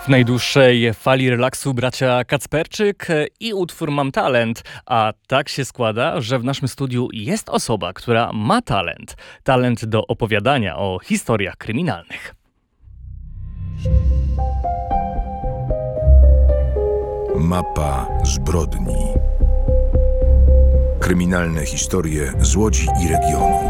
W najdłuższej fali relaksu bracia Kacperczyk i utwór Mam talent. A tak się składa, że w naszym studiu jest osoba, która ma talent. Talent do opowiadania o historiach kryminalnych. Mapa zbrodni. Kryminalne historie z Łodzi i regionu.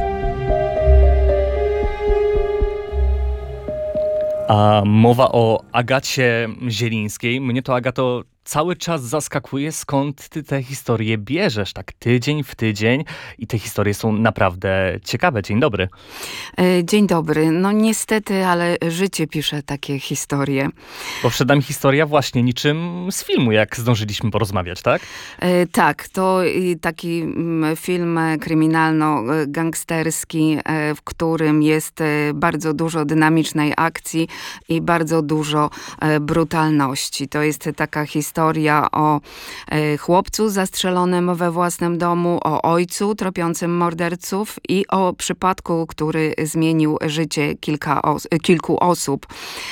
A mowa o Agacie Zielińskiej. Mnie to, Agato, cały czas zaskakuje, skąd ty te historie bierzesz, tak tydzień w tydzień, i te historie są naprawdę ciekawe. Dzień dobry. Dzień dobry. No niestety, ale życie pisze takie historie. Bo przed nami historia właśnie niczym z filmu, jak zdążyliśmy porozmawiać, tak? Tak, to taki film kryminalno-gangsterski, w którym jest bardzo dużo dynamicznej akcji i bardzo dużo brutalności. To jest taka historia o chłopcu zastrzelonym we własnym domu, o ojcu tropiącym morderców i o przypadku, który zmienił życie kilku osób.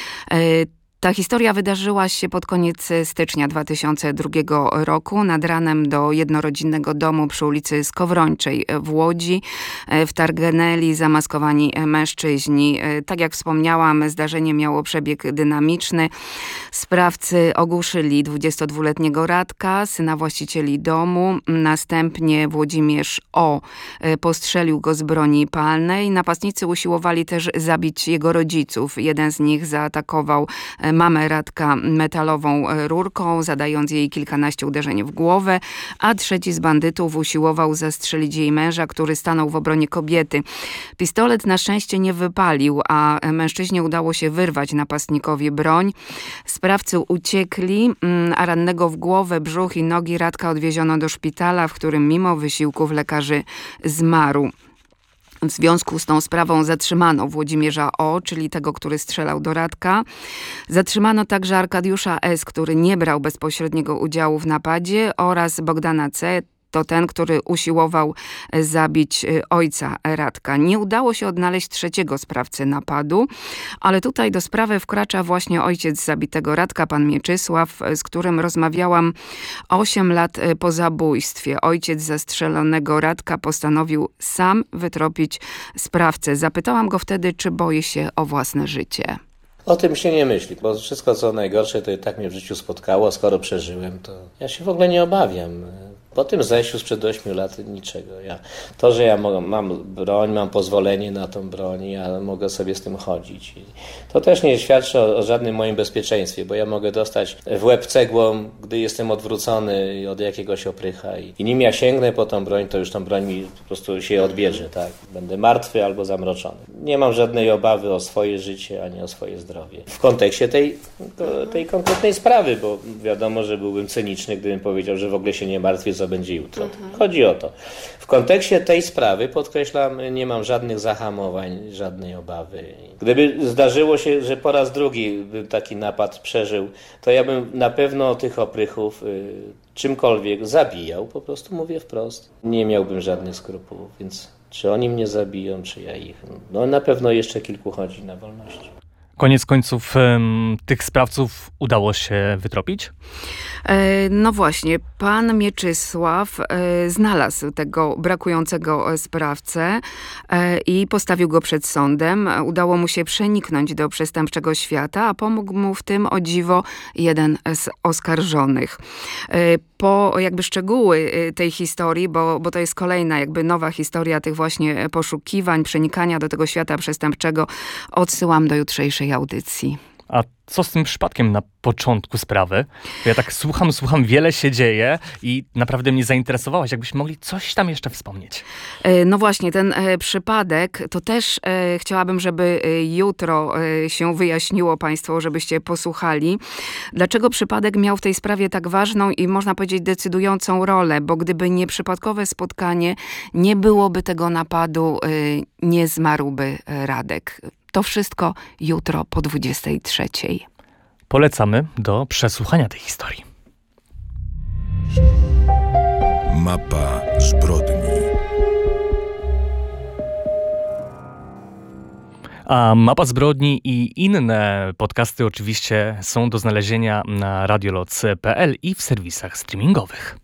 Ta historia wydarzyła się pod koniec stycznia 2002 roku. Nad ranem do jednorodzinnego domu przy ulicy Skowrończej w Łodzi wtargnęli zamaskowani mężczyźni. Tak jak wspomniałam, zdarzenie miało przebieg dynamiczny. Sprawcy ogłuszyli 22-letniego Radka, syna właścicieli domu. Następnie Włodzimierz O. postrzelił go z broni palnej. Napastnicy usiłowali też zabić jego rodziców. Jeden z nich zaatakował mamę Radka metalową rurką, zadając jej kilkanaście uderzeń w głowę, a trzeci z bandytów usiłował zastrzelić jej męża, który stanął w obronie kobiety. Pistolet na szczęście nie wypalił, a mężczyźnie udało się wyrwać napastnikowi broń. Sprawcy uciekli, a rannego w głowę, brzuch i nogi Radka odwieziono do szpitala, w którym mimo wysiłków lekarzy zmarł. W związku z tą sprawą zatrzymano Włodzimierza O., czyli tego, który strzelał do Radka. Zatrzymano także Arkadiusza S., który nie brał bezpośredniego udziału w napadzie, oraz Bogdana C., to ten, który usiłował zabić ojca Radka. Nie udało się odnaleźć trzeciego sprawcy napadu, ale tutaj do sprawy wkracza właśnie ojciec zabitego Radka, pan Mieczysław, z którym rozmawiałam 8 lat po zabójstwie. Ojciec zastrzelonego Radka postanowił sam wytropić sprawcę. Zapytałam go wtedy, czy boi się o własne życie. O tym się nie myśli, bo wszystko co najgorsze to i tak mnie w życiu spotkało, skoro przeżyłem, to ja się w ogóle nie obawiam. Po tym zajściu sprzed 8 lat niczego. To, że ja mam broń, mam pozwolenie na tą broń, ja mogę sobie z tym chodzić. To też nie świadczy o żadnym moim bezpieczeństwie, bo ja mogę dostać w łeb cegłą, gdy jestem odwrócony od jakiegoś oprycha. I nim ja sięgnę po tą broń, to już tą broń mi po prostu się odbierze. Tak? Będę martwy albo zamroczony. Nie mam żadnej obawy o swoje życie, ani o swoje zdrowie. W kontekście tej konkretnej sprawy, bo wiadomo, że byłbym cyniczny, gdybym powiedział, że w ogóle się nie martwię, co będzie jutro. Chodzi o to. W kontekście tej sprawy, podkreślam, nie mam żadnych zahamowań, żadnej obawy. Gdyby zdarzyło się, że po raz drugi bym taki napad przeżył, to ja bym na pewno tych oprychów czymkolwiek zabijał, po prostu mówię wprost. Nie miałbym żadnych skrupułów, więc czy oni mnie zabiją, czy ja ich. No na pewno jeszcze kilku chodzi na wolności. Koniec końców tych sprawców udało się wytropić? No właśnie, pan Mieczysław znalazł tego brakującego sprawcę i postawił go przed sądem. Udało mu się przeniknąć do przestępczego świata, a pomógł mu w tym, o dziwo, jeden z oskarżonych. Po jakby szczegóły tej historii, bo to jest kolejna jakby nowa historia tych właśnie poszukiwań, przenikania do tego świata przestępczego, odsyłam do jutrzejszej audycji. A co z tym przypadkiem na początku sprawy? Ja tak słucham, wiele się dzieje i naprawdę mnie zainteresowałaś. Jakbyśmy mogli coś tam jeszcze wspomnieć. No właśnie, ten przypadek, to też chciałabym, żeby jutro się wyjaśniło państwu, żebyście posłuchali. Dlaczego przypadek miał w tej sprawie tak ważną i można powiedzieć decydującą rolę? Bo gdyby nie przypadkowe spotkanie, nie byłoby tego napadu, nie zmarłby Radek. To wszystko jutro po 23:00. Polecamy do przesłuchania tej historii. Mapa zbrodni. A Mapa Zbrodni i inne podcasty oczywiście są do znalezienia na radioloc.pl i w serwisach streamingowych.